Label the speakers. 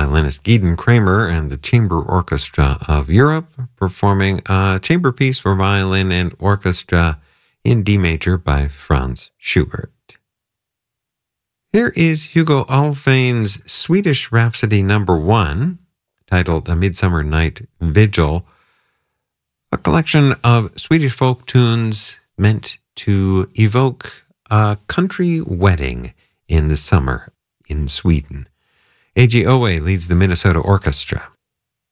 Speaker 1: violinist Gideon Kramer and the Chamber Orchestra of Europe performing a chamber piece for violin and orchestra in D major by Franz Schubert. Here is Hugo Alfvén's Swedish Rhapsody No. 1, titled A Midsummer Night Vigil, a collection of Swedish folk tunes meant to evoke a country wedding in the summer in Sweden. A.G. Owe leads the Minnesota Orchestra.